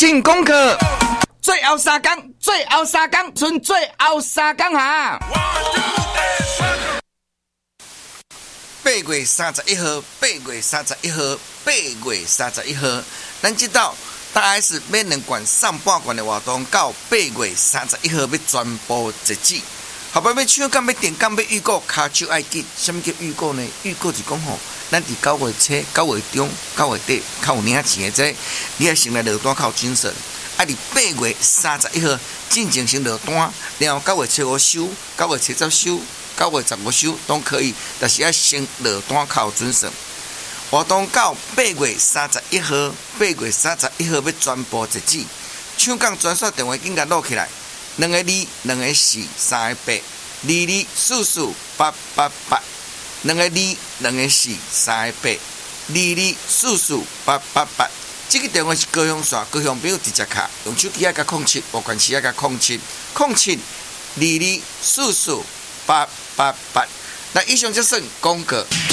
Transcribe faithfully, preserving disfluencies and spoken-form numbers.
请功课。最后三天，最后三天，剩最后三天哈。八月三十一号，八月三十一号，八月三十一号，咱知道大概是免两罐上半罐的活动，到八月三十一号要全部截止。后摆要抢干要订干要预购，卡手爱紧。什么叫预购呢？预购是讲吼，咱伫九月初、九月中、九月底，较有领钱的这，你要先来落单靠精神。啊，伫八月三十一号进前先落单，然后九月初五收，九月初十收，九月十五收都可以，但是要先落单靠准绳。活动到八月三十一号，八月三十一号要全部截止。抢讲专线电话紧甲录起来。两个二，两个四，三个八，二二四四八八八，两个二，两个四，三个八，二二四四八八八。这个电话是高雄线，高雄朋友直接卡，用手机啊加控七，无关系啊加控七，控七二二四四八八八。那以上就算广告。